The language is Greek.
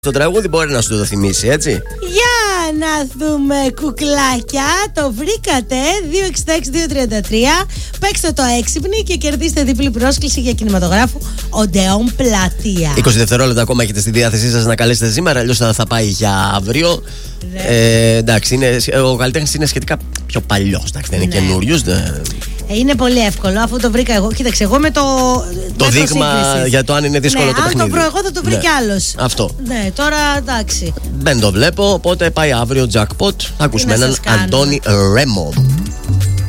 Το τραγούδι μπορεί να σου το θυμίσει, έτσι. Για να δούμε, κουκλάκια. Το βρήκατε. 266-233. Παίξτε το έξυπνοι και κερδίστε διπλή πρόσκληση για κινηματογράφο Οντεόν Πλατεία. 20 δευτερόλεπτα ακόμα έχετε στη διάθεσή σας να καλέσετε σήμερα, αλλιώς θα πάει για αύριο. Εντάξει, ο καλλιτέχνης είναι σχετικά πιο παλιός. Εντάξει, δεν είναι καινούριος. Είναι πολύ εύκολο, αφού το βρήκα εγώ. Κοίταξε, εγώ με το δείγμα για το αν είναι δύσκολο το παιχνίδι. Αν το βρω εγώ θα το βρει κι άλλος. Αυτό. Ναι, τώρα εντάξει. Δεν το βλέπω, οπότε πάει αύριο jackpot. Θα ακούσουμε έναν Αντώνη Ρέμο.